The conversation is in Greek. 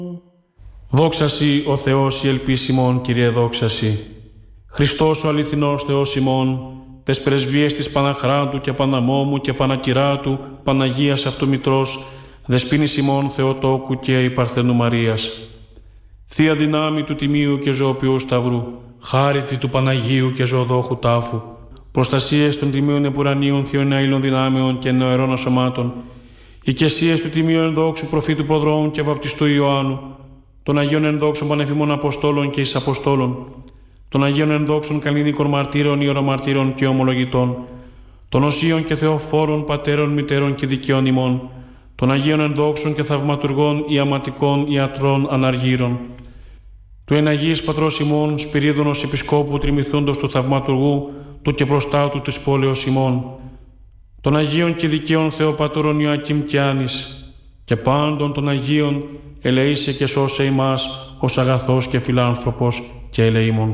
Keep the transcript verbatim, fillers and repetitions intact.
Δόξα Σοι, ο Θεός η ελπίς ημών, Κύριε, δόξα Σοι. Χριστός ο αληθινός Θεός ημών, τες πρεσβείες της Παναχράντου και Παναμόμου και Πανακυράτου, Παναγίας Αυτομητρός, Δεσποίνης ημών Θεοτόκου και η Παρθένου Μαρίας. Θεία δυνάμει του Τιμίου και Ζωοποιού Σταυρού, χάριτη του Παναγίου και Ζωοδόχου Τάφου, προστασίες των Τιμίων Επουρανίων Θείων Αήλων Δυνάμεων και Νεοερών Ασωμάτων, οικεσίες του Τιμίου Ενδόξου Προφήτου Προδρόμου και Βαπτιστού Ιωάννου, των Αγίων Ενδόξων Πανεφημών Αποστόλων και εις Αποστόλων, των Αγίων Ενδόξων Καλλινίκων Μαρτύρων, Ιερομαρτύρων και Ομολογητών, των Οσίων και Θεοφόρων Πατέρων, Μητέρων και Δικαίων ημών, των Αγίων Ενδόξων και Θαυματουργών, Ιαματικών, Ιατρών, Αναργύρων, του Εναγίας Πατρός ημών, Σπυρίδωνος Επισκόπου Τριμηθούντος του Θαυματουργού, του και προστάτου της πόλεως ημών, των Αγίων και Δικαίων Θεοπατώρων Ιωακήμ και Άνης, και πάντων των Αγίων, ελεήσε και σώσε ημάς ως αγαθός και φιλάνθρωπος και ελεήμων